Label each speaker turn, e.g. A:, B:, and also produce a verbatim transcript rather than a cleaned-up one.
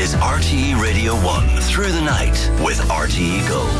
A: is R T E Radio one through the night with R T E Go.